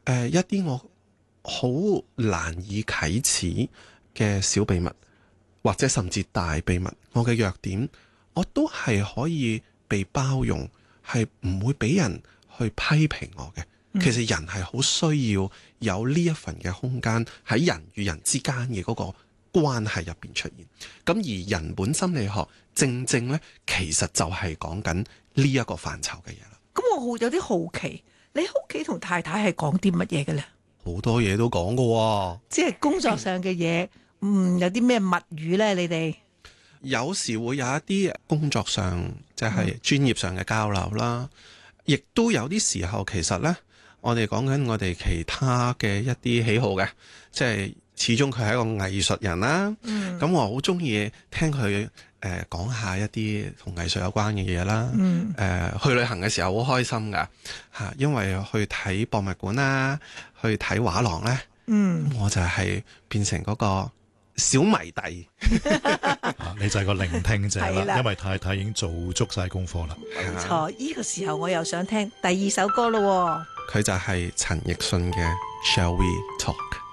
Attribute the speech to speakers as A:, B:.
A: 一啲我好難以啟齒嘅小秘密，或者甚至大秘密，我嘅弱點，我都係可以被包容，係唔會俾人去批評我嘅。其實人係好需要有呢一份嘅空間喺人與人之間嘅嗰個關係入邊出現。咁而人本心理學正正呢，其實就係講緊呢一個範疇嘅嘢啦。
B: 咁我有啲好奇，你屋企同太太係講啲乜嘢嘅呢？
A: 好多嘢都講㗎喎，
B: 即係工作上嘅嘢，有啲咩密語呢？你哋
A: 有時會有一啲工作上即係專業上嘅交流啦，亦都有啲時候其實呢，我哋講緊我哋其他嘅一啲喜好嘅，即係始終佢係一個藝術人啦。咁我好中意聽佢講下一啲同藝術有關嘅嘢啦。去旅行嘅時候好開心噶嚇，因為去睇博物館啦，去睇畫廊咧，我就係變成嗰個小迷弟。
C: 你就係個聆聽者
B: 係啦
C: 啦，因為太太已經做足晒功課啦。
B: 冇錯，呢個時候我又想聽第二首歌咯。
A: 佢就係陳奕迅嘅《Shall We Talk》。